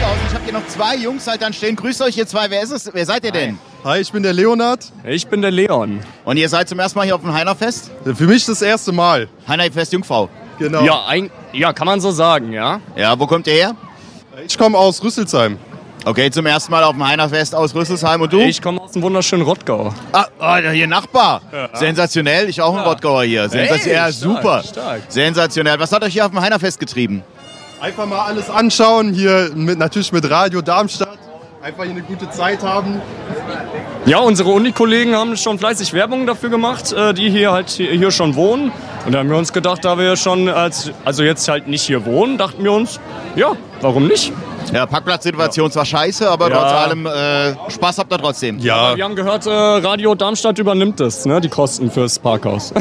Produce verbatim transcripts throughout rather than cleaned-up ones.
draußen. Ich habe hier noch zwei Jungs halt dann stehen. Grüßt euch, ihr zwei. Wer ist es? Wer seid ihr denn? Hi, ich bin der Leonard. Ich bin der Leon. Und ihr seid zum ersten Mal hier auf dem Heinerfest? Für mich das erste Mal. Heinerfest Jungfrau. Genau. Ja, ein, ja, kann man so sagen, ja. Ja, wo kommt ihr her? Ich komme aus Rüsselsheim. Okay, zum ersten Mal auf dem Heinerfest aus Rüsselsheim. Und du? Ich komme aus dem wunderschönen Rottgau. Ah, oh, hier Nachbar. Ja. Sensationell. Ich auch ein Rottgauer hier. Sensationell. Ja, super. Stark. Sensationell. Was hat euch hier auf dem Heinerfest getrieben? Einfach mal alles anschauen. Hier mit, natürlich mit Radio Darmstadt. Einfach hier eine gute Zeit haben. Ja, unsere Uni-Kollegen haben schon fleißig Werbung dafür gemacht, die hier halt hier schon wohnen. Und da haben wir uns gedacht, da wir schon als, also jetzt halt nicht hier wohnen, dachten wir uns, ja, warum nicht? Ja, Parkplatzsituation ja. zwar scheiße, aber ja. trotz allem äh, Spaß habt ihr trotzdem. Ja. Aber wir haben gehört, äh, Radio Darmstadt übernimmt es, ne, die Kosten fürs Parkhaus.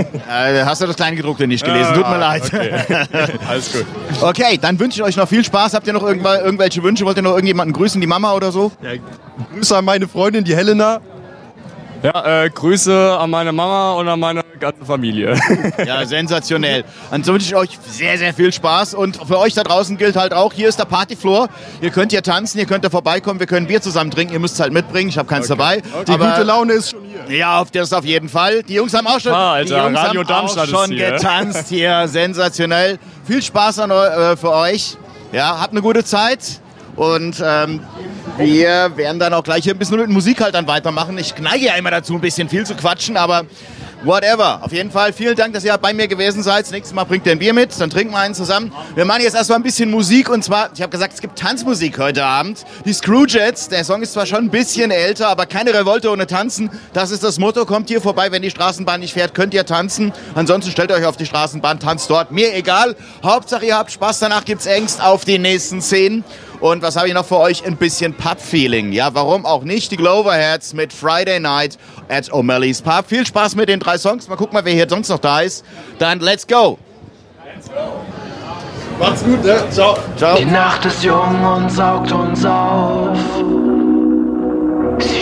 äh, hast du das Kleingedruckte nicht gelesen? Ja, tut mir leid. Okay. Alles gut. Okay, dann wünsche ich euch noch viel Spaß. Habt ihr noch irgendwelche Wünsche? Wollt ihr noch irgendjemanden grüßen, die Mama oder so? Ja, Grüße an meine Freundin, die Helena. Ja, äh, Grüße an meine Mama und an meine ganze Familie. Ja, sensationell. Dann wünsche ich euch sehr, sehr viel Spaß. Und für euch da draußen gilt halt auch, hier ist der Partyfloor. Ihr könnt hier tanzen, ihr könnt da vorbeikommen, wir können Bier zusammen trinken. Ihr müsst es halt mitbringen, ich habe keins okay. dabei. Okay. Die aber gute Laune ist schon hier. Ja, auf das auf jeden Fall. Die Jungs haben auch schon, ah, Alter, die Jungs Radio haben Darmstadt auch schon hier. getanzt hier. Sensationell. Viel Spaß an, äh, für euch. Ja, habt eine gute Zeit. Und ähm, wir werden dann auch gleich hier ein bisschen mit Musik halt dann weitermachen. Ich neige ja immer dazu, ein bisschen viel zu quatschen, aber whatever. Auf jeden Fall vielen Dank, dass ihr bei mir gewesen seid. Das nächste Mal bringt ihr ein Bier mit, dann trinken wir einen zusammen. Wir machen jetzt erstmal ein bisschen Musik und zwar, ich habe gesagt, es gibt Tanzmusik heute Abend. Die Screwjets, der Song ist zwar schon ein bisschen älter, aber keine Revolte ohne Tanzen. Das ist das Motto. Kommt hier vorbei, wenn die Straßenbahn nicht fährt, könnt ihr tanzen. Ansonsten stellt euch auf die Straßenbahn, tanzt dort. Mir egal. Hauptsache ihr habt Spaß, danach gibt's Angst auf die nächsten Szenen. Und was habe ich noch für euch? Ein bisschen Pub-Feeling. Ja, warum auch nicht? Die Gloverheads mit Friday Night at O'Malley's Pub. Viel Spaß mit den drei Songs. Mal gucken, wer hier sonst noch da ist. Dann let's go. Let's go. Macht's gut, ne? Ciao. Ciao. Die Nacht ist jung und saugt uns auf.